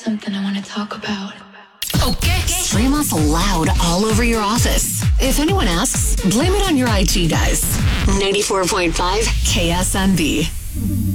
something I want to talk about. Okay. Stream us loud all over your office. If anyone asks, blame it on your IT guys. 94.5 KSNB.